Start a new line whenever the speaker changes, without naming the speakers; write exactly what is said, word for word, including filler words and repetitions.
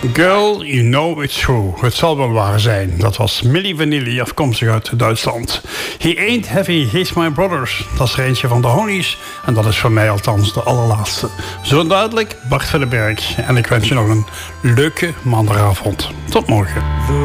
Girl, you know it's true. Het zal wel waar zijn. Dat was Milli Vanilli, afkomstig uit Duitsland. He ain't heavy, he's my brothers. Dat is er eentje van de Honies. En dat is voor mij althans de allerlaatste. Zo duidelijk, Bart van den Berg. En ik wens je nog een leuke maandagavond. Tot morgen.